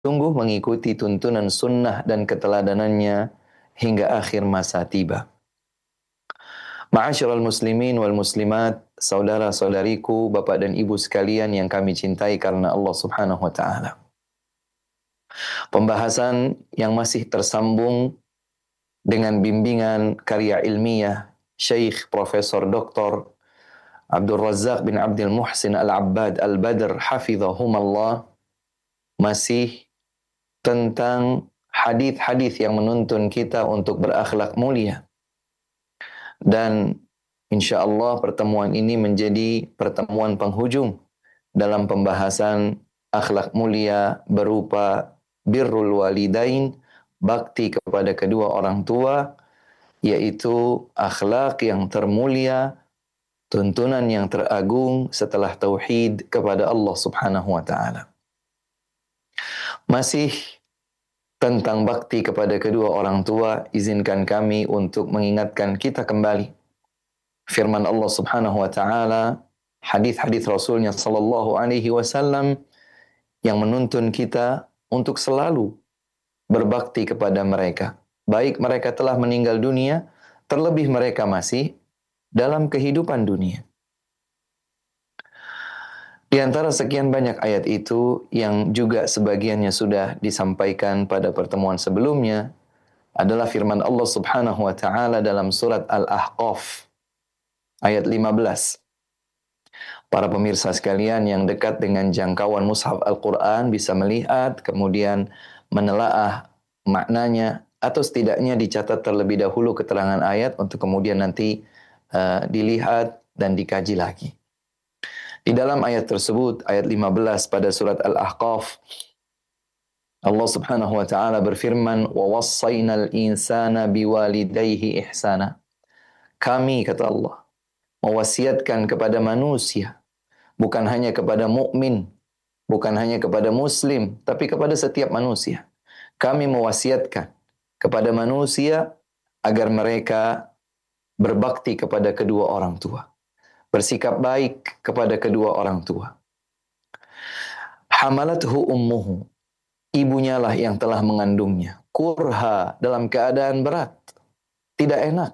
sungguh mengikuti tuntunan sunnah dan keteladanannya hingga akhir masa tiba. Ma'asyiral muslimin wal muslimat, saudara-saudariku, bapak dan ibu sekalian yang kami cintai karena Allah Subhanahu wa taala. Pembahasan yang masih tersambung dengan bimbingan karya ilmiah Syekh Profesor Dr. Abdul Razak bin Abdul Muhsin Al-Abbad Al-Badr hafizahumallah, masih tentang hadis-hadis yang menuntun kita untuk berakhlak mulia. Dan insyaallah pertemuan ini menjadi pertemuan penghujung dalam pembahasan akhlak mulia berupa birrul walidain, bakti kepada kedua orang tua, yaitu akhlak yang termulia, tuntunan yang teragung setelah tauhid kepada Allah Subhanahu wa taala. Masih tentang bakti kepada kedua orang tua, izinkan kami untuk mengingatkan kita kembali firman Allah Subhanahu wa taala, hadis-hadis Rasulnya sallallahu alaihi wasallam yang menuntun kita untuk selalu berbakti kepada mereka. Baik mereka telah meninggal dunia, terlebih mereka masih dalam kehidupan dunia. Di antara sekian banyak ayat itu yang juga sebagiannya sudah disampaikan pada pertemuan sebelumnya adalah firman Allah Subhanahu wa taala dalam surat Al-Ahqaf ayat 15. Para pemirsa sekalian yang dekat dengan jangkauan mushaf Al-Qur'an bisa melihat kemudian menelaah maknanya atau setidaknya dicatat terlebih dahulu keterangan ayat untuk kemudian nanti dilihat dan dikaji lagi. Di dalam ayat tersebut, ayat 15 pada surat Al-Ahqaf, Allah Subhanahu wa taala berfirman, "Wa wassaynal insana biwalidayhi ihsana." Kami, kata Allah, mewasiatkan kepada manusia, bukan hanya kepada mukmin, bukan hanya kepada muslim, tapi kepada setiap manusia. Kami mewasiatkan kepada manusia agar mereka berbakti kepada kedua orang tua, bersikap baik kepada kedua orang tua. Hamalathu ummuhu, ibunya lah yang telah mengandungnya. Kurha, dalam keadaan berat, tidak enak.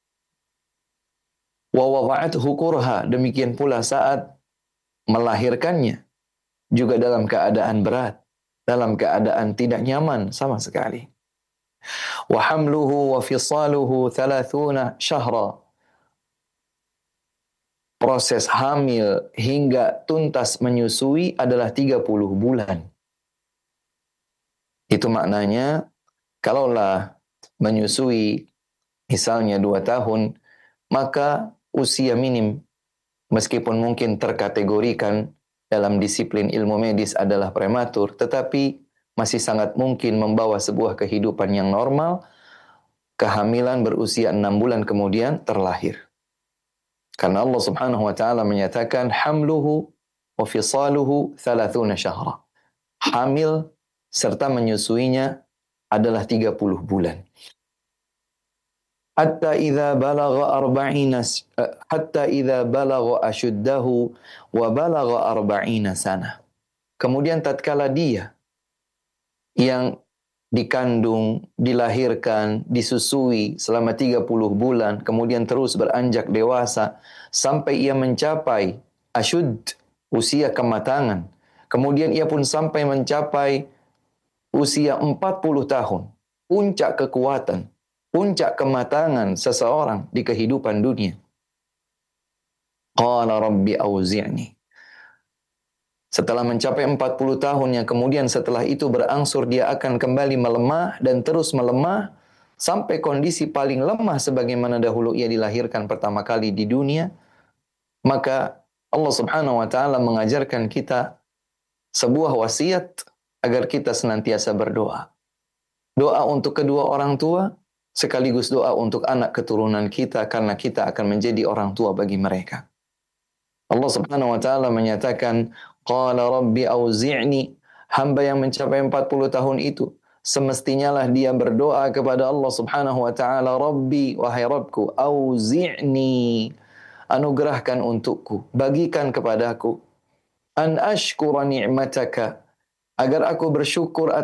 Wa wada'athu kurha, demikian pula saat melahirkannya juga dalam keadaan berat, dalam keadaan tidak nyaman sama sekali. Wa hamluhu wa fisaluhu 30 syahra, proses hamil hingga tuntas menyusui adalah 30 bulan. Itu maknanya, kalaulah menyusui misalnya 2 tahun, maka usia minim, meskipun mungkin terkategorikan dalam disiplin ilmu medis adalah prematur, tetapi masih sangat mungkin membawa sebuah kehidupan yang normal, kehamilan berusia 6 bulan kemudian terlahir. Karena Allah Subhanahu wa taala menyatakan hamluhu wa fisaluhu 30 syahra. Hamil serta menyusuinya adalah 30 bulan. Hatta idza balagha ashuddahu wa balagha 40 sana. Kemudian tatkala dia yang dikandung, dilahirkan, disusui selama 30 bulan, kemudian terus beranjak dewasa sampai ia mencapai asyud, usia kematangan. Kemudian ia pun sampai mencapai usia 40 tahun, puncak kekuatan, puncak kematangan seseorang di kehidupan dunia. Qala rabbi auzi'ni. Setelah mencapai 40 tahun yang kemudian setelah itu berangsur dia akan kembali melemah dan terus melemah sampai kondisi paling lemah sebagaimana dahulu ia dilahirkan pertama kali di dunia, maka Allah Subhanahu wa taala mengajarkan kita sebuah wasiat agar kita senantiasa berdoa. Doa untuk kedua orang tua sekaligus doa untuk anak keturunan kita karena kita akan menjadi orang tua bagi mereka. Allah Subhanahu wa taala menyatakan, qala rabbi auzi'ni, hamba yang mencapai 40 tahun itu semestinya lah dia berdoa kepada Allah Subhanahu wa taala, Rabbi, wahai Rabbku, auzi'ni, anugerahkan untukku, bagikan kepadaku, an ashkura ni'mataka, agar aku bersyukur